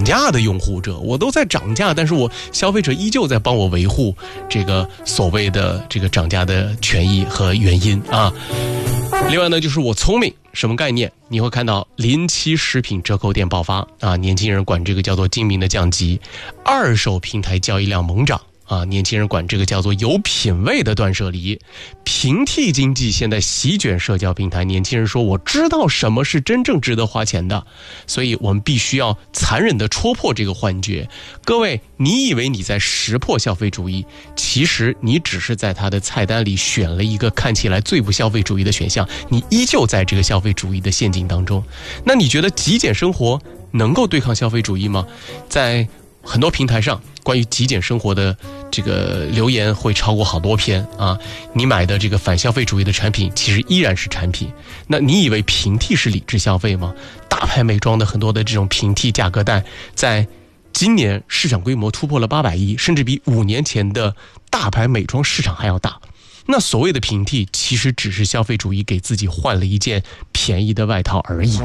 价的拥护者，我都在涨价，但是我消费者依旧在帮我维护这个所谓的这个涨价的权益和原因啊。另外呢，就是我聪明，什么概念？你会看到07食品折扣店爆发啊，年轻人管这个叫做精明的降级；二手平台交易量猛涨啊，年轻人管这个叫做有品位的断舍离。平替经济现在席卷社交平台，年轻人说我知道什么是真正值得花钱的，所以我们必须要残忍地戳破这个幻觉。各位，你以为你在识破消费主义，其实你只是在他的菜单里选了一个看起来最不消费主义的选项，你依旧在这个消费主义的陷阱当中。那你觉得极简生活能够对抗消费主义吗？在很多平台上关于极简生活的这个留言会超过好多篇啊！你买的这个反消费主义的产品其实依然是产品。那你以为平替是理智消费吗？大牌美妆的很多的这种平替价格带，在今年市场规模突破了800亿，甚至比5年前的大牌美妆市场还要大。那所谓的平替其实只是消费主义给自己换了一件便宜的外套而已。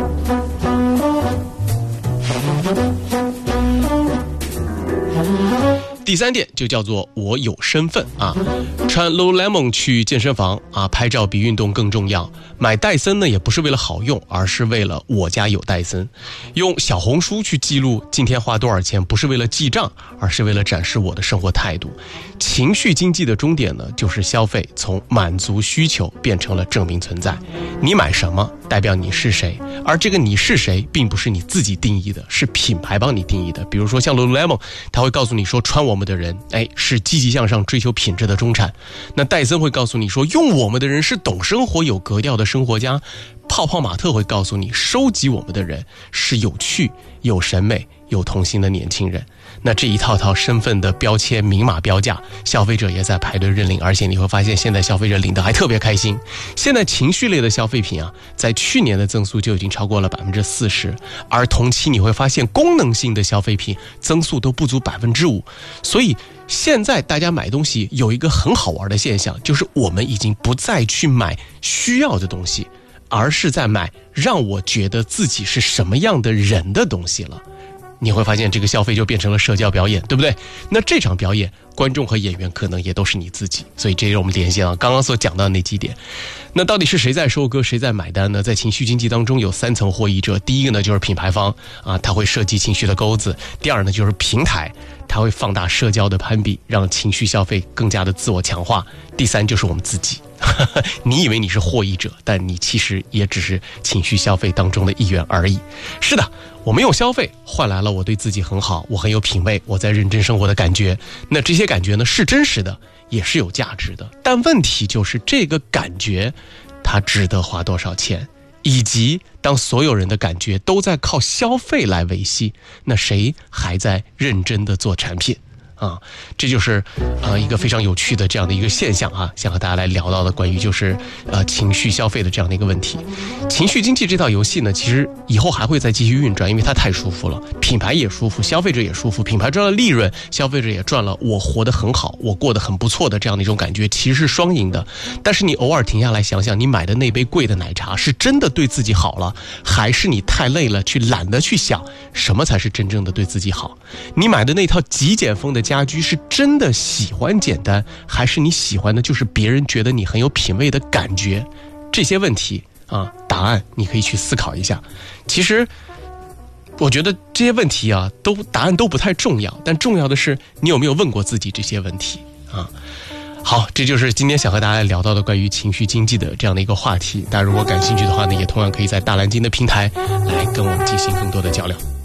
第3点就叫做我有身份啊，穿 Lululemon 去健身房啊，拍照比运动更重要。买戴森呢也不是为了好用，而是为了我家有戴森。用小红书去记录今天花多少钱，不是为了记账，而是为了展示我的生活态度。情绪经济的终点呢，就是消费从满足需求变成了证明存在。你买什么代表你是谁，而这个你是谁并不是你自己定义的，是品牌帮你定义的。比如说像 Lululemon， 他会告诉你说穿我们的人是积极向上追求品质的中产。那戴森会告诉你说用我们的人是懂生活有格调的生活家。泡泡玛特会告诉你收集我们的人是有趣有审美有童心的年轻人。那这一套套身份的标签明码标价，消费者也在排队认领，而且你会发现现在消费者领得还特别开心。现在情绪类的消费品啊，在去年的增速就已经超过了40%，而同期你会发现功能性的消费品增速都不足5%。所以现在大家买东西有一个很好玩的现象，就是我们已经不再去买需要的东西，而是在买让我觉得自己是什么样的人的东西了。你会发现这个消费就变成了社交表演，对不对？那这场表演观众和演员可能也都是你自己，所以这是我们联系到刚刚所讲到的那几点。那到底是谁在收割谁在买单呢？在情绪经济当中有3层获益者。第一个呢就是品牌方啊，他会设计情绪的钩子。第二呢就是平台，它会放大社交的攀比，让情绪消费更加的自我强化。第3就是我们自己你以为你是获益者，但你其实也只是情绪消费当中的一员而已。是的，我们用消费换来了我对自己很好，我很有品味，我在认真生活的感觉。那这些感觉呢是真实的，也是有价值的。但问题就是这个感觉它值得花多少钱，以及当所有人的感觉都在靠消费来维系，那谁还在认真的做产品啊？这就是一个非常有趣的这样的一个现象啊，想和大家来聊到的关于就是情绪消费的这样的一个问题。情绪经济这套游戏呢，其实以后还会再继续运转，因为它太舒服了，品牌也舒服，消费者也舒服，品牌赚了利润，消费者也赚了我活得很好，我过得很不错的这样的一种感觉，其实是双赢的。但是你偶尔停下来想想，你买的那杯贵的奶茶是真的对自己好了，还是你太累了去懒得去想什么才是真正的对自己好？你买的那套极简风的家居是真的喜欢简单，还是你喜欢的就是别人觉得你很有品味的感觉？这些问题啊，答案你可以去思考一下。其实我觉得这些问题啊，答案都不太重要，但重要的是你有没有问过自己这些问题啊？好，这就是今天想和大家聊到的关于情绪经济的这样的一个话题。大家如果感兴趣的话呢，也同样可以在大蓝鲸的平台来跟我们进行更多的交流。